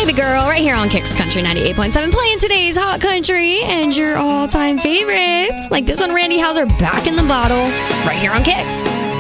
Baby Girl, right here on Kicks Country 98.7, playing today's Hot Country and your all-time favorites. Like this one, Randy Houser, Back in the Bottle, right here on Kicks.